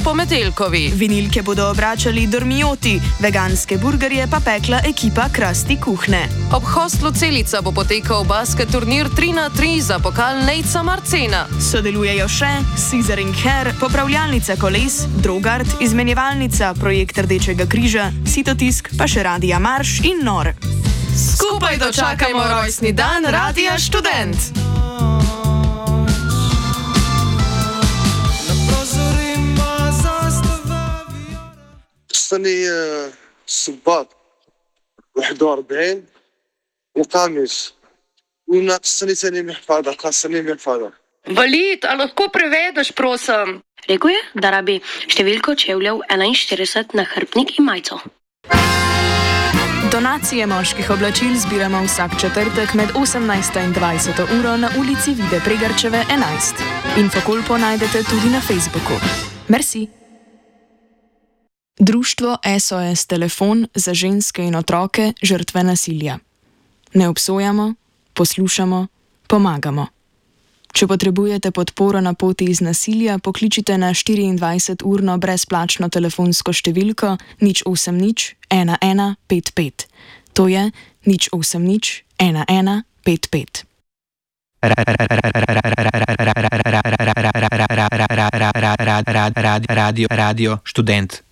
po Metelkovi. Vinilke bodo obračali Dormioti, veganske burgerje pa pekla ekipa Krasti kuhne. Ob hostlu Celica bo potekal basket turnir 3x3 za pokal Nejca Marcena. Sodelujejo še Caesar & Hair, popravljalnica koles, Drogart, izmenjevalnica, projekt Rdečega križa, Sitotisk, pa še Radija Marš in Nor. Skupaj dočakajmo rojstni dan Radija Študent. السنة الصباط 41 وقاميس وناقص السنة ثاني محفظة خاصني محفظة. Valid, a lahko prevedeš, prosim? Rekel je, da rabi številko čevljev 41 na hrbtnik in majico. Donacije moških oblačil zbiramo vsak četrtek med 18 in 20 uro na ulici Vide Pregarčeve 11. Infokolpo najdete tudi na Facebooku. Merci. Društvo SOS Telefon za ženske in otroke žrtve nasilja. Ne obsojamo, poslušamo, pomagamo. Če potrebujete podporo na poti iz nasilja, pokličite na 24-urno brezplačno telefonsko številko 080 1155. To je 080 1155. Radio Študent.